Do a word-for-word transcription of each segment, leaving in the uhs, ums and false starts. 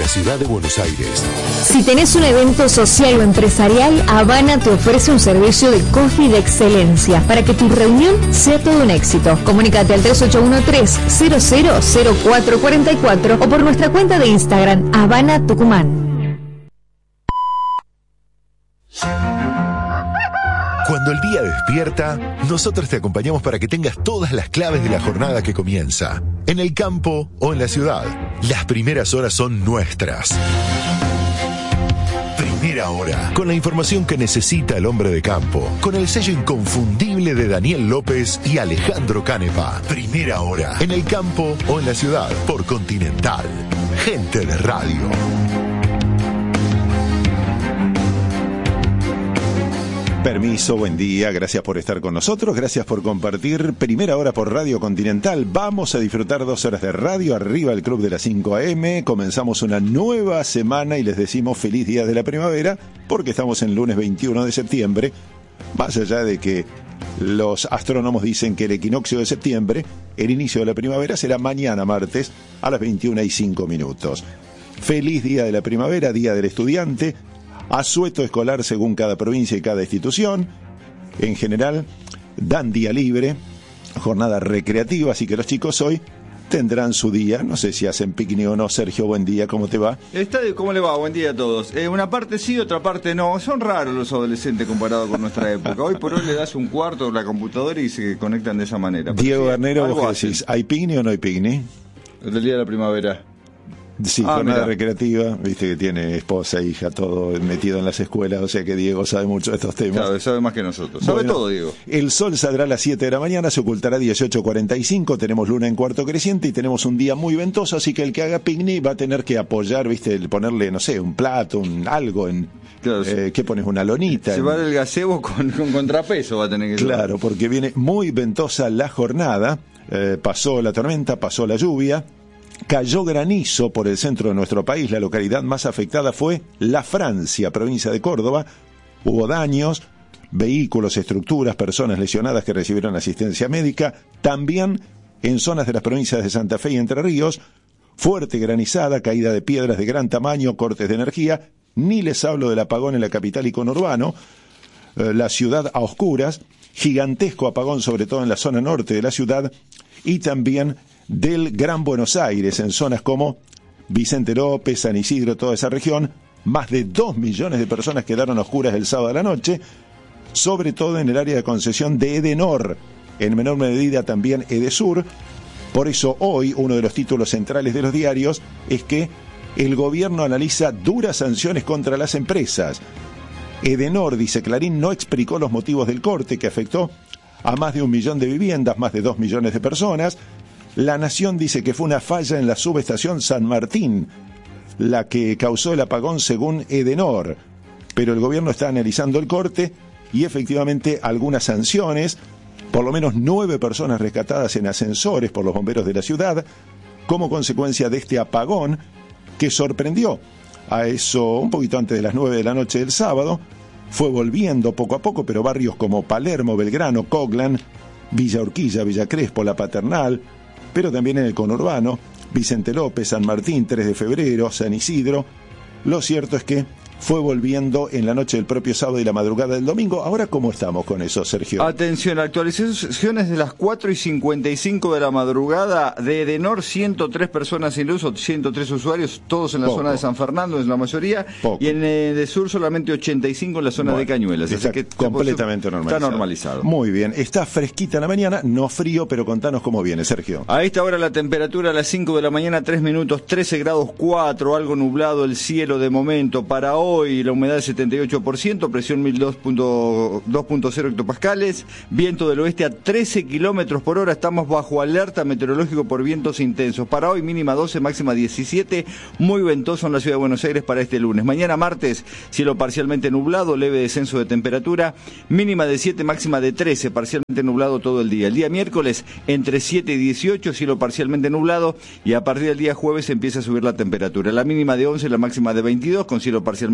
ciudad de Buenos Aires. Si tenés un evento social o empresarial, Habana te ofrece un servicio de coffee de excelencia para que tu reunión sea todo un éxito. Comunícate al tres ocho uno tres, cero cero cero cuatro cuatro cuatro o por nuestra cuenta de Instagram, Habana Tucumán. Cuando el día despierta, nosotros te acompañamos para que tengas todas las claves de la jornada que comienza. En el campo o en la ciudad, las primeras horas son nuestras. Primera Hora, con la información que necesita el hombre de campo, con el sello inconfundible de Daniel López y Alejandro Canepa. Primera Hora, en el campo o en la ciudad, por Continental. Gente de radio. Permiso, buen día, gracias por estar con nosotros, gracias por compartir Primera Hora por Radio Continental. Vamos a disfrutar dos horas de radio, arriba el Club de las cinco a eme. Comenzamos una nueva semana y les decimos feliz día de la primavera, porque estamos en lunes veintiuno de septiembre, más allá de que los astrónomos dicen que el equinoccio de septiembre, el inicio de la primavera, será mañana martes a las veintiuna y cinco minutos. Feliz día de la primavera, día del estudiante. Asueto escolar según cada provincia y cada institución. En general, dan día libre, jornada recreativa, así que los chicos hoy tendrán su día. No sé si hacen picnic o no. Sergio, buen día, ¿cómo te va? Está, ¿Cómo le va? Buen día a todos. Eh, una parte sí, otra parte no. Son raros los adolescentes comparados con nuestra época. Hoy por hoy le das un cuarto a la computadora y se conectan de esa manera. Diego sí, Garnero, ¿vos qué decís? ¿Hay picnic o no hay picnic? El del día de la primavera. Sí, ah, jornada mirá. recreativa, viste que tiene esposa, hija, todo metido en las escuelas, o sea que Diego sabe mucho de estos temas. Sabe, sabe más que nosotros, sabe bueno, todo, Diego. El sol saldrá a las siete de la mañana, se ocultará a dieciocho cuarenta y cinco, tenemos luna en cuarto creciente y tenemos un día muy ventoso, así que el que haga picnic va a tener que apoyar, viste, el ponerle, no sé, un plato, un algo, en claro, eh, ¿qué pones? Una lonita. Llevar en... el gazebo con, con contrapeso va a tener que llevar. Claro, porque viene muy ventosa la jornada, eh, pasó la tormenta, pasó la lluvia. Cayó granizo por el centro de nuestro país. La localidad más afectada fue La Francia, provincia de Córdoba. Hubo daños, vehículos, estructuras, personas lesionadas que recibieron asistencia médica. También en zonas de las provincias de Santa Fe y Entre Ríos. Fuerte granizada, caída de piedras de gran tamaño, cortes de energía. Ni les hablo del apagón en la capital y conurbano. Eh, la ciudad a oscuras. Gigantesco apagón, sobre todo en la zona norte de la ciudad. Y también del Gran Buenos Aires, en zonas como Vicente López, San Isidro, toda esa región. Más de dos millones de personas quedaron a oscuras el sábado a la noche, sobre todo en el área de concesión de Edenor, en menor medida también Edesur. Por eso hoy uno de los títulos centrales de los diarios es que el gobierno analiza duras sanciones contra las empresas. Edenor, dice Clarín, no explicó los motivos del corte que afectó a más de un millón de viviendas, más de dos millones de personas. La Nación dice que fue una falla en la subestación San Martín la que causó el apagón según Edenor, pero el gobierno está analizando el corte y efectivamente algunas sanciones, por lo menos nueve personas rescatadas en ascensores por los bomberos de la ciudad, como consecuencia de este apagón que sorprendió a eso un poquito antes de las nueve de la noche del sábado. Fue volviendo poco a poco, pero barrios como Palermo, Belgrano, Coglan, Villa Urquiza, Villa Crespo, La Paternal, pero también en el conurbano, Vicente López, San Martín, tres de febrero, San Isidro. Lo cierto es que fue volviendo en la noche del propio sábado y la madrugada del domingo. Ahora, ¿cómo estamos con eso, Sergio? Atención, actualizaciones de las cuatro y cincuenta y cinco de la madrugada. De Edenor, ciento tres personas sin luz, ciento tres usuarios, todos en la Poco. zona de San Fernando, es la mayoría. Poco. Y en eh, de Sur solamente ochenta y cinco en la zona Bueno, de Cañuelas. está así que completamente normalizado. Está normalizado. Muy bien, está fresquita en la mañana, no frío, pero contanos cómo viene, Sergio. A esta hora la temperatura a las cinco de la mañana, tres minutos, trece grados cuatro, algo nublado el cielo de momento. Para hoy la humedad es setenta y ocho por ciento, presión mil dos punto cero hectopascales, viento del oeste a trece kilómetros por hora, estamos bajo alerta meteorológico por vientos intensos. Para hoy mínima doce, máxima diecisiete, muy ventoso en la ciudad de Buenos Aires para este lunes. Mañana martes, cielo parcialmente nublado, leve descenso de temperatura, mínima de siete, máxima de trece, parcialmente nublado todo el día. El día miércoles entre siete y dieciocho, cielo parcialmente nublado, y a partir del día jueves empieza a subir la temperatura. La mínima de once, la máxima de veintidós, con cielo parcialmente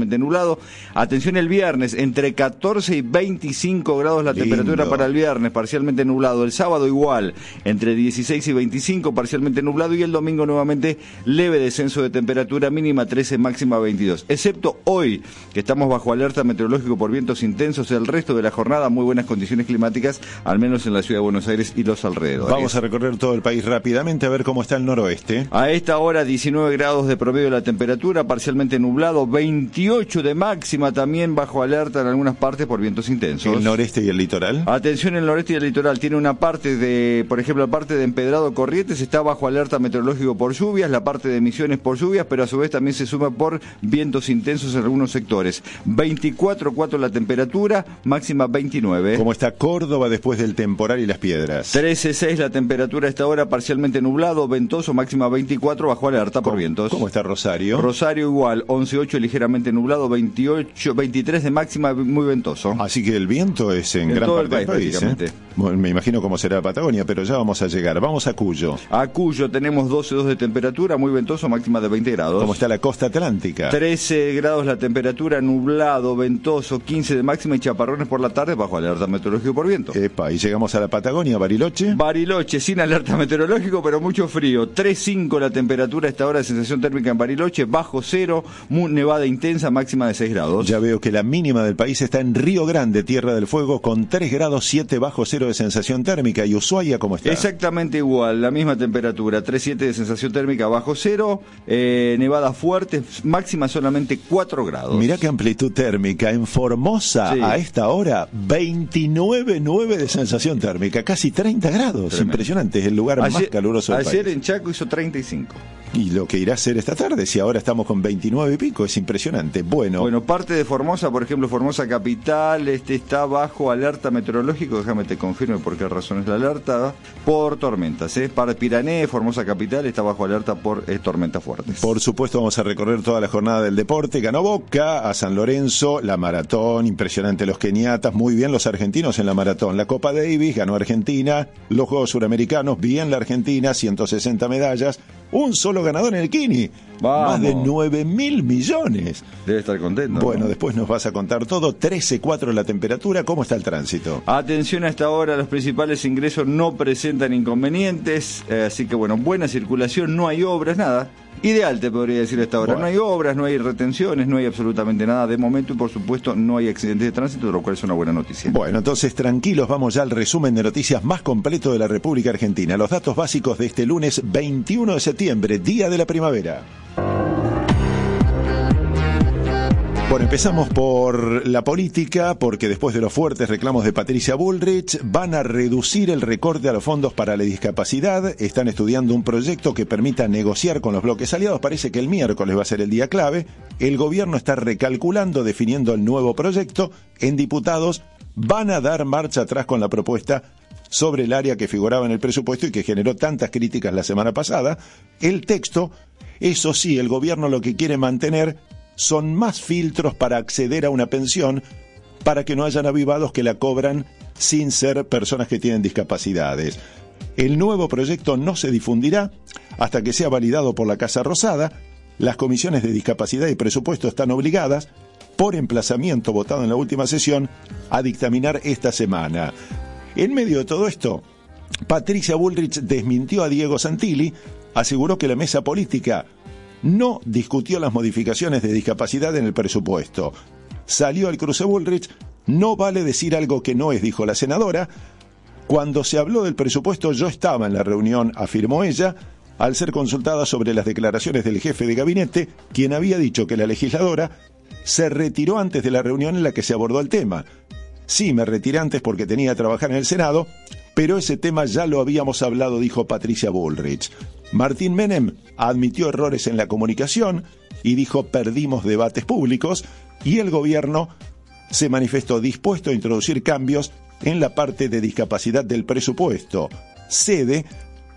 parcialmente nublado. Atención el viernes, entre catorce y veinticinco grados la Lindo. temperatura para el viernes, parcialmente nublado. El sábado igual, entre dieciséis y veinticinco, parcialmente nublado. Y el domingo nuevamente leve descenso de temperatura, mínima trece, máxima veintidós. Excepto hoy, que estamos bajo alerta meteorológico por vientos intensos, el resto de la jornada muy buenas condiciones climáticas, al menos en la ciudad de Buenos Aires y los alrededores. Vamos a recorrer todo el país rápidamente a ver cómo está el noroeste. A esta hora diecinueve grados de promedio de la temperatura, parcialmente nublado, veintiocho de máxima, también bajo alerta en algunas partes por vientos intensos. ¿El noreste y el litoral? Atención, el noreste y el litoral tiene una parte de, por ejemplo, la parte de Empedrado Corrientes está bajo alerta meteorológico por lluvias, la parte de Misiones por lluvias, pero a su vez también se suma por vientos intensos en algunos sectores. veinticuatro coma cuatro la temperatura, máxima veintinueve. ¿Cómo está Córdoba después del temporal y las piedras? trece coma seis la temperatura a esta hora, parcialmente nublado, ventoso, máxima veinticuatro, bajo alerta por ¿Cómo, vientos. ¿Cómo está Rosario? Rosario igual, once coma ocho ligeramente nublado, veintiocho, veintitrés de máxima, muy ventoso. Así que el viento es en, En gran todo el parte país, del país. ¿eh? Bueno, me imagino cómo será Patagonia, pero ya vamos a llegar. Vamos a Cuyo. A Cuyo tenemos doce coma dos de temperatura, muy ventoso, máxima de veinte grados. ¿Cómo está la costa atlántica? trece grados la temperatura, nublado, ventoso, quince de máxima y chaparrones por la tarde bajo alerta meteorológico por viento. Epa, y llegamos a la Patagonia, Bariloche. Bariloche, sin alerta meteorológico, pero mucho frío. tres coma cinco la temperatura a esta hora de sensación térmica en Bariloche, bajo cero, muy nevada intensa, máxima de seis grados. Ya veo que la mínima del país está en Río Grande, Tierra del Fuego, con tres grados siete bajo cero de sensación térmica. ¿Y Ushuaia cómo está? Exactamente igual, la misma temperatura, tres coma siete de sensación térmica bajo cero, eh, nevada fuerte, máxima solamente cuatro grados. Mirá qué amplitud térmica. En Formosa, sí, a esta hora, veintinueve coma nueve de sensación térmica, casi treinta grados. Tremendo. Impresionante, es el lugar ayer, más caluroso del ayer país. En Chaco hizo treinta y cinco. Y lo que irá a ser esta tarde, si ahora estamos con veintinueve y pico, es impresionante. Bueno, bueno, parte de Formosa, por ejemplo, Formosa capital, este está bajo alerta meteorológico, déjame te confirme por qué razón es la alerta, por tormentas, ¿eh? Para Pirané, Formosa capital, está bajo alerta por eh, tormentas fuertes. Por supuesto, vamos a recorrer toda la jornada del deporte. Ganó Boca a San Lorenzo, la maratón, impresionante los keniatas, muy bien los argentinos en la maratón. La Copa Davis, ganó Argentina, los Juegos Suramericanos, bien la Argentina, ciento sesenta medallas. Un solo ganador en el Kini. Vamos. Más de nueve mil millones. Debe estar contento. Bueno, ¿no? Después nos vas a contar todo. trece coma cuatro la temperatura. ¿Cómo está el tránsito? Atención a esta hora, los principales ingresos no presentan inconvenientes. Eh, así que bueno, buena circulación, no hay obras, nada. Ideal te podría decir a esta hora. Bueno. No hay obras, no hay retenciones, no hay absolutamente nada de momento y por supuesto no hay accidentes de tránsito, lo cual es una buena noticia. Bueno, entonces tranquilos, vamos ya al resumen de noticias más completo de la República Argentina. Los datos básicos de este lunes veintiuno de septiembre, día de la primavera. Bueno, empezamos por la política, porque después de los fuertes reclamos de Patricia Bullrich, van a reducir el recorte a los fondos para la discapacidad. Están estudiando un proyecto que permita negociar con los bloques aliados. Parece que el miércoles va a ser el día clave. El gobierno está recalculando, definiendo el nuevo proyecto. En diputados van a dar marcha atrás con la propuesta sobre el área que figuraba en el presupuesto y que generó tantas críticas la semana pasada. El texto, eso sí, el gobierno lo que quiere mantener son más filtros para acceder a una pensión, para que no hayan avivados que la cobran sin ser personas que tienen discapacidades. El nuevo proyecto no se difundirá hasta que sea validado por la Casa Rosada. Las comisiones de discapacidad y presupuesto están obligadas, por emplazamiento votado en la última sesión, a dictaminar esta semana. En medio de todo esto, Patricia Bullrich desmintió a Diego Santilli, aseguró que la mesa política no discutió las modificaciones de discapacidad en el presupuesto. Salió al cruce Bullrich, no vale decir algo que no es, dijo la senadora. Cuando se habló del presupuesto yo estaba en la reunión, afirmó ella, al ser consultada sobre las declaraciones del jefe de gabinete, quien había dicho que la legisladora se retiró antes de la reunión en la que se abordó el tema. Sí, me retiré antes porque tenía que trabajar en el Senado, pero ese tema ya lo habíamos hablado, dijo Patricia Bullrich. Martín Menem admitió errores en la comunicación y dijo perdimos debates públicos, y el gobierno se manifestó dispuesto a introducir cambios en la parte de discapacidad del presupuesto. Cede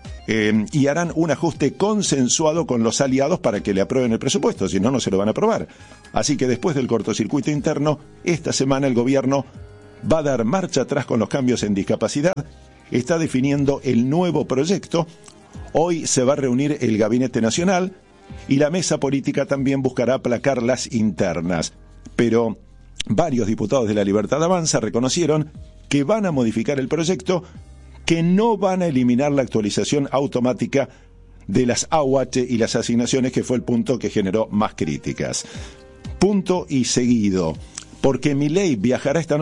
eh, y harán un ajuste consensuado con los aliados para que le aprueben el presupuesto, si no, no se lo van a aprobar. Así que después del cortocircuito interno, esta semana el gobierno va a dar marcha atrás con los cambios en discapacidad, está definiendo el nuevo proyecto. Hoy se va a reunir el Gabinete Nacional y la mesa política también buscará aplacar las internas. pero varios diputados de La Libertad Avanza reconocieron que van a modificar el proyecto, que no van a eliminar la actualización automática de las A U H y las asignaciones, que fue el punto que generó más críticas. Punto y seguido, porque Milei viajará esta noche